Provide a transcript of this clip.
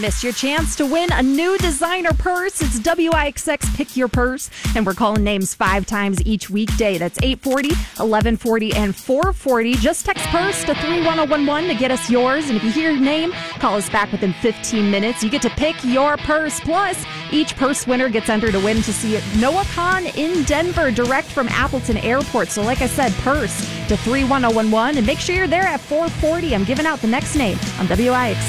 Miss your chance to win a new designer purse. It's WIXX Pick Your Purse, and we're calling names 5 times each weekday. That's 8:40, 11:40, and 4:40. Just text purse to 31011 to get us yours. And if you hear your name, call us back within 15 minutes. You get to pick your purse. Plus, each purse winner gets entered to win to see Noah Khan in Denver, direct from Appleton Airport. So like I said, purse to 31011, and make sure you're there at 4:40. I'm giving out the next name on WIXX.